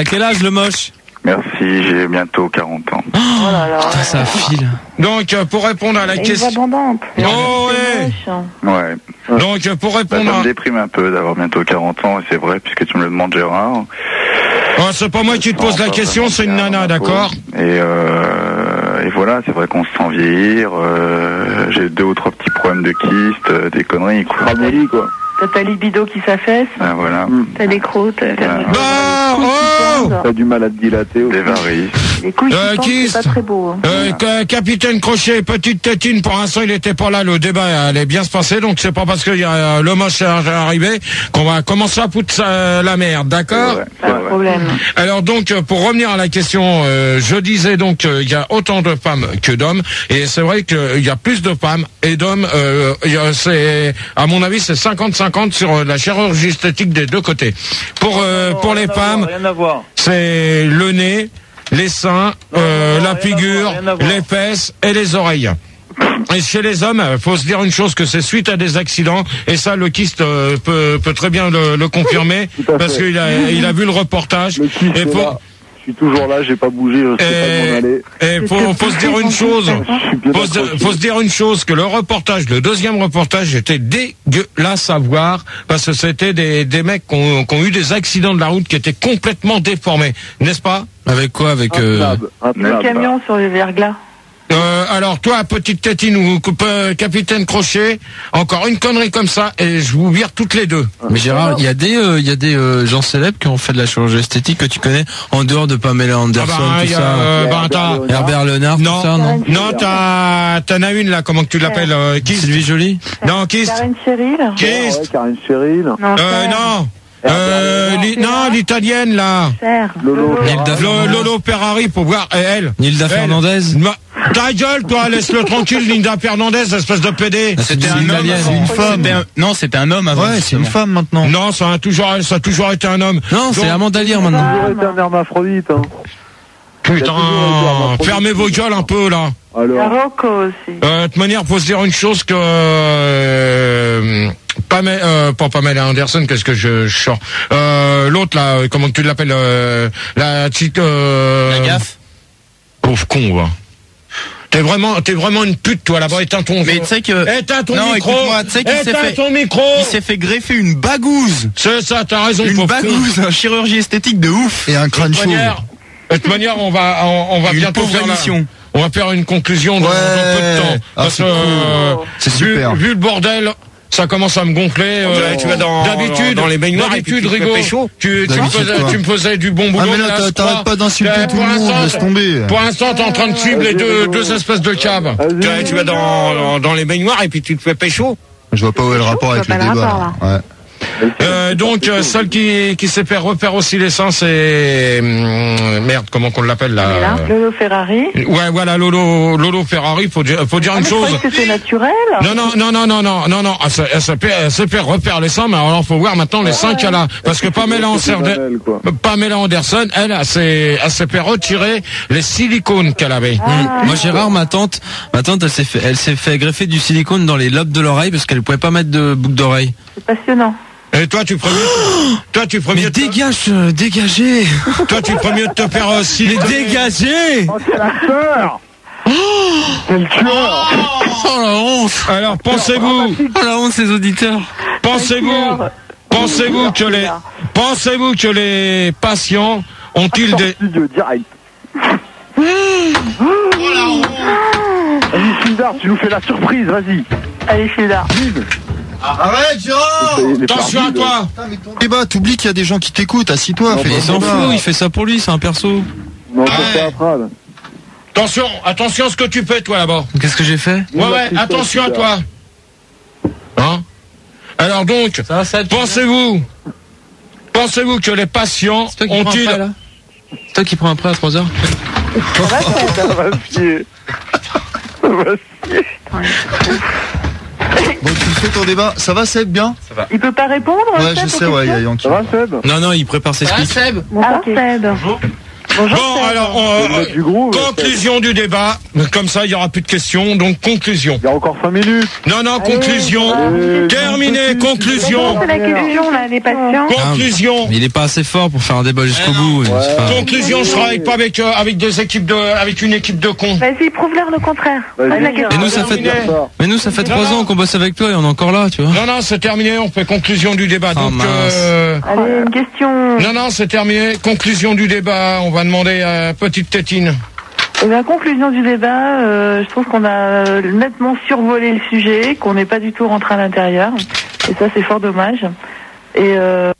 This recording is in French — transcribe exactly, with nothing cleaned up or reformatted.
quel âge le moche? Merci, j'ai bientôt quarante ans. Oh là là. Putain, ça file. Donc, euh, pour répondre à la Une question... voix abondante. Oh, C'est ouais. moche. Ouais. Donc, euh, pour Bah, répondre ça à... me déprime un peu d'avoir bientôt quarante ans, et c'est vrai, puisque tu me le demandes, Gérard. Oh, c'est pas moi qui te pose la question, c'est une nana, d'accord? Et, euh, et voilà, c'est vrai qu'on se sent vieillir. Euh, j'ai deux ou trois petits problèmes de kyste, euh, des conneries, quoi. Ramolli, quoi. T'as ta libido qui s'affaisse. Ah, voilà. T'as des croûtes. T'as Bah, oh T'as du mal à te dilater. Des varices. Les couilles Euh, qui pendent, Kyste. c'est pas très beau. hein. Euh, que- Capitaine Crochet, petite tétine, pour l'instant il était pas là, le débat allait bien se passer, donc c'est pas parce qu'il y a euh, le moche arrivé qu'on va commencer à foutre ça, la merde, d'accord? Ouais, Pas de problème. Alors donc, euh, pour revenir à la question, euh, je disais donc qu'il y a autant de femmes que d'hommes, et c'est vrai qu'il y a plus de femmes et d'hommes, euh, il y a- c'est, à mon avis, c'est cinquante cinquante sur euh, la chirurgie esthétique des deux côtés. Pour, euh, pour les femmes, Rien à voir. c'est le nez, les seins, euh, non, la rien figure, à voir, rien à voir. les fesses et les oreilles. Et chez les hommes, faut se dire une chose, que c'est suite à des accidents, et ça le kyste euh, peut, peut très bien le, le confirmer, Tout à parce fait. qu'il a, il a vu le reportage. Le kyste Et est faut, là. Je suis toujours là, j'ai pas bougé, je sais pas m'en aller. et faut, faut se dire une chose, Je suis bien faut se, accroché. faut se dire une chose, que le reportage, le deuxième reportage était dégueulasse à voir, parce que c'était des, des mecs qui ont, qui ont eu des accidents de la route qui étaient complètement déformés, n'est-ce pas? Avec quoi? Avec Un euh... flab, un Le flab. camion sur le verglas. Euh, alors toi, petite tétine ou coupe- euh, capitaine Crochet, encore une connerie comme ça et je vous vire toutes les deux. Mais Gérard, il y a des, euh, il y a des euh, gens célèbres qui ont fait de la chirurgie esthétique que tu connais en dehors de Pamela Anderson, Ah bah, tout y a, ça. euh, bah, t'as- Herbert Léonard, non, tout ça, non? non, t'as, t'en as une là, comment que tu l'appelles, euh, qui? Sylvie Joly? Non, qui? Karine Cheryl. Qui? Ouais, Karine Cheryl. Non, Euh, Cher. non. Euh, li- non, l'italienne là. Cher. Lolo. Nilda Le, Lolo Ferrari, pour voir, et elle. Nilda Elle. Fernandez? Ma- Ta gueule, toi, laisse-le tranquille, Linda Fernandez, espèce de pédé. Ah, c'est une italienne. C'est une femme. C'était un- Non, c'était un homme avant. Ouais, c'est une justement. femme maintenant. Non, ça a toujours, ça a toujours été un homme. Non, c'est Donc, Amanda Lear J'ai maintenant. toujours été un hermaphrodite, hein. Putain, fermez vos gueules un peu là. Il y a Alors, Rocco aussi. Euh, de toute manière, faut se dire une chose que euh, Pamela, euh, pas Pamela Anderson, qu'est-ce que je, je sors euh, l'autre là, euh, comment tu l'appelles, euh, la petite. Euh, La gaffe. Pauvre con, va. T'es vraiment, t'es vraiment une pute, toi là-bas. Éteins ton. Mais tu sais que. Éteins ton Non, micro. écoute-moi, tu sais qu'il s'est Éteins fait- ton micro. Il s'est fait greffer une bagouze. C'est ça, t'as raison. Une pauvre bagouze, une chirurgie esthétique de ouf. Et un con. crâne De toute chauve. manière, de toute manière, on va, on, on va Une bientôt pauvre faire la- émission. On va faire une conclusion dans, Ouais. dans peu de temps. Ah, Parce c'est que, cool. euh, C'est vu, super. vu le bordel, ça commence à me gonfler. euh, tu vas dans- d'habitude, dans les baignoires et puis d'habitude, tu te fais Rigaud, pécho. tu, tu, me D'habitude, faisais, quoi. tu me faisais du bon boulot. Ah mais là, je t'a- t'arrêtes crois. pas d'insulter Euh, tout pour le monde, l'instant, laisse tomber. Pour l'instant, t'es en train de suivre les deux, deux espèces de caves. Tu vas, tu vas dans, dans, dans les baignoires et puis tu te fais pécho. Je vois pas où est le rapport avec je vois le pas le débat. rapport, là. Ouais. Euh, donc, euh, celle qui, qui s'est fait refaire aussi les seins, c'est, hum, merde, comment qu'on l'appelle là? Et là, Lolo Ferrari. Ouais, voilà, Lolo, Lolo Ferrari, faut dire, faut dire Ah, une mais je chose. croyais que c'était naturel. Non, non, non, non, non, non, non, non, elle se, elle se fait, elle se fait refaire les seins, mais alors faut voir maintenant les seins qu'elle a. Parce que Pamela Anderson, quoi. Pamela Anderson, elle, elle s'est, elle s'est fait retirer les silicones qu'elle avait. Ah. Moi, Gérard, ma tante, ma tante, elle s'est fait, elle s'est fait greffer du silicone dans les lobes de l'oreille parce qu'elle pouvait pas mettre de boucle d'oreille. C'est passionnant. Et toi, tu ferais mieux, toi, tu ferais Mais mieux, de te- dégage, euh, dégagez. toi, tu ferais mieux de te faire euh, Mais siliconer. dégagez. Oh, c'est la sœur. C'est le tueur. Oh la honte. Alors, pensez-vous, Oh la honte, ces auditeurs. pensez-vous, pensez-vous que les, pensez-vous que les patients ont-ils des, Studio direct. Vas-y, Fildar, tu nous fais la surprise, vas-y. Allez, Fildar. Arrête, Gérard. attention à toi. Putain, mais ton débat, t'oublies qu'il y a des gens qui t'écoutent, assis-toi, Non, fais mais Il des s'en débats. fout, il fait ça pour lui, c'est un perso. Non, pour Ouais. pas après. Attention, attention à ce que tu fais, toi, là-bas. Qu'est-ce que j'ai fait? Ouais, ouais, attention à toi. Hein? Alors donc, Ça va, ça, tu pensez-vous, pensez-vous que les patients C'est toi qui prends un ont-ils... prêt, là? C'est toi qui prends un prêt à trois heures? Ça va chier. Ça va chier. Bon, tu fais ton débat. Ça va, Seb, bien? Il peut pas répondre? Ouais, Seb, je aux sais, ouais, il y a questions Yankee. Ça va, Seb? Non, non, il prépare ses speeches. Ah, Seb. Bonjour. Bon, Seb. alors, on, Faut euh, mettre du gros, ouais, conclusion du débat. Comme ça, il y aura plus de questions. Donc, conclusion. Il y a encore cinq minutes. Non, non, Allez, conclusion. Allez, Terminé, un peu plus. conclusion. C'est la question, là, les patients. Conclusion. Mais il est pas assez fort pour faire un débat jusqu'au bout. Ouais. C'est pas- Conclusion, je travaille pas avec, euh, avec des équipes de, avec une équipe de cons. Vas-y, prouve-leur le contraire. Vas-y. Pose la question. Et nous, ça fait, Terminé. mais nous, ça fait Non, trois non. ans qu'on bosse avec toi et on est encore là, tu vois. Non, non, c'est terminé, on fait conclusion du débat. Oh, Donc, mince. euh, Allez, une question. non, non, c'est terminé, conclusion du débat. On va demander à Petite Tétine. Eh bien, conclusion du débat, euh, je trouve qu'on a euh, nettement survolé le sujet, qu'on n'est pas du tout rentré à l'intérieur. Et ça, c'est fort dommage. Et euh,